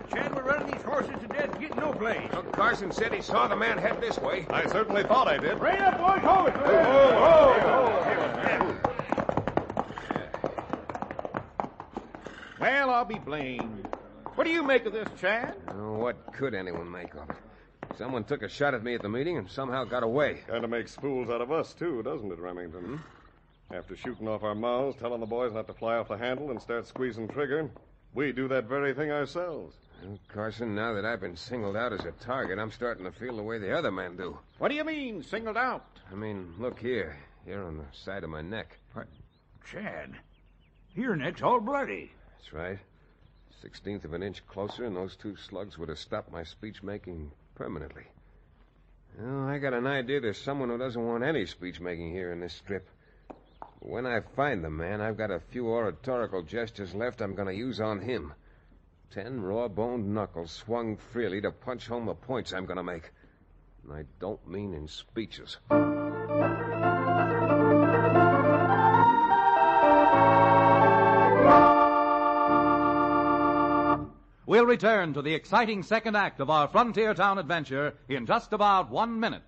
Chad, we're running these horses to death, getting no place. Well, Carson said he saw the man head this way. I certainly thought I did. Rein up, boys, hold it. Well, I'll be blamed. What do you make of this, Chad? Oh, what could anyone make of it? Someone took a shot at me at the meeting and somehow got away. Kind of makes fools out of us, too, doesn't it, Remington? After shooting off our mouths, telling the boys not to fly off the handle and start squeezing trigger, we do that very thing ourselves. Well, Carson, now that I've been singled out as a target, I'm starting to feel the way the other men do. What do you mean, singled out? I mean, look here on the side of my neck. What? Chad, your neck's all bloody. That's right. 1/16 of an inch closer, and those 2 slugs would have stopped my speech-making permanently. Well, I got an idea there's someone who doesn't want any speech-making here in this strip. When I find the man, I've got a few oratorical gestures left I'm going to use on him. 10 raw-boned knuckles swung freely to punch home the points I'm going to make. And I don't mean in speeches. We'll return to the exciting second act of our Frontier Town adventure in just about 1 minute.